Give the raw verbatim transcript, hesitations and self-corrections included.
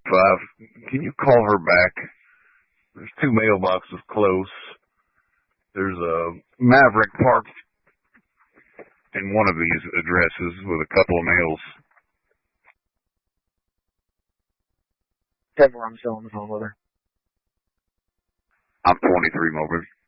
Five, can you call her back? There's two mailboxes close. There's a Maverick parked in one of these addresses with a couple of mails. Tell her I'm still on the phone with her. I'm twenty-three, Morgan.